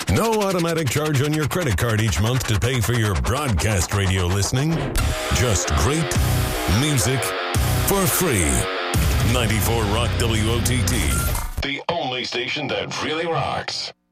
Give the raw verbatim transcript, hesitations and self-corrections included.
No automatic charge on your credit card each month to pay for your broadcast radio listening. Just great music for free. ninety-four Rock W O T T. The only station that really rocks.